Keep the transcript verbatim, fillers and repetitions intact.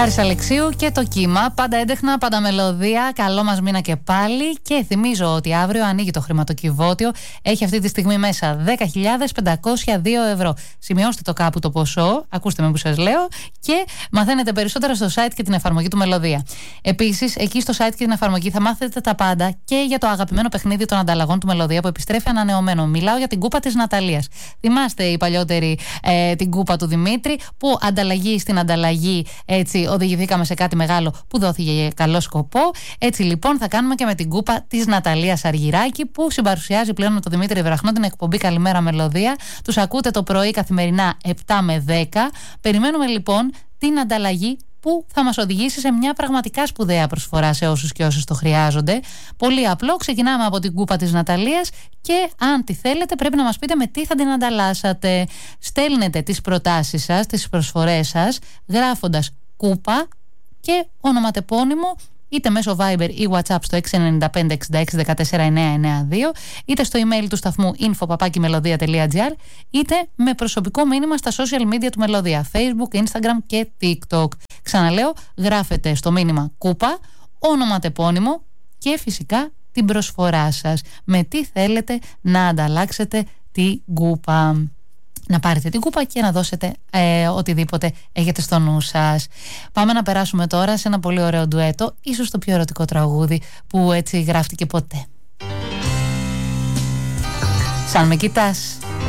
Χάρης Αλεξίου και το κύμα. Πάντα έντεχνα, πάντα μελωδία. Καλό μας μήνα και πάλι. Και θυμίζω ότι αύριο ανοίγει το χρηματοκιβώτιο. Έχει αυτή τη στιγμή μέσα δέκα χιλιάδες πεντακόσια δύο ευρώ. Σημειώστε το κάπου το ποσό. Ακούστε με που σας λέω. Και μαθαίνετε περισσότερα στο site και την εφαρμογή του Μελωδία. Επίσης, εκεί στο site και την εφαρμογή θα μάθετε τα πάντα και για το αγαπημένο παιχνίδι των ανταλλαγών του Μελωδία που επιστρέφει ανανεωμένο. Μιλάω για την κούπα της Ναταλίας. Θυμάστε η παλιότερη ε, την κούπα του Δημήτρη που ανταλλαγή στην ανταλλαγή έτσι οδηγηθήκαμε σε κάτι μεγάλο που δόθηκε για καλό σκοπό. Έτσι λοιπόν θα κάνουμε και με την κούπα της Ναταλίας Αργυράκη που συμπαρουσιάζει πλέον με τον Δημήτρη Βραχνό την εκπομπή Καλημέρα Μελωδία. Τους ακούτε το πρωί καθημερινά επτά με δέκα. Περιμένουμε λοιπόν την ανταλλαγή που θα μας οδηγήσει σε μια πραγματικά σπουδαία προσφορά σε όσους και όσες το χρειάζονται. Πολύ απλό, ξεκινάμε από την κούπα της Ναταλίας και αν τη θέλετε πρέπει να μας πείτε με τι θα την ανταλλάσσατε. Στέλνετε τις προτάσεις σας, τις προσφορές σας, γράφοντας κούπα και ονοματεπώνυμο είτε μέσω Viber ή WhatsApp στο έξι εννιά πέντε εξήντα έξι δεκατέσσερα εννιακόσια ενενήντα δύο, είτε στο email του σταθμού info παπάκι μελωδία τελεία gr, είτε με προσωπικό μήνυμα στα social media του Μελωδία, Facebook, Instagram και TikTok. Ξαναλέω, γράφετε στο μήνυμα κούπα, ονοματεπώνυμο και φυσικά την προσφορά σας. Με τι θέλετε να ανταλλάξετε την κούπα. Να πάρετε την κούπα και να δώσετε ε, οτιδήποτε έχετε στο νου σας. Πάμε να περάσουμε τώρα σε ένα πολύ ωραίο ντουέτο, ίσως το πιο ερωτικό τραγούδι που έτσι γράφτηκε ποτέ. Σαν με κοιτάς.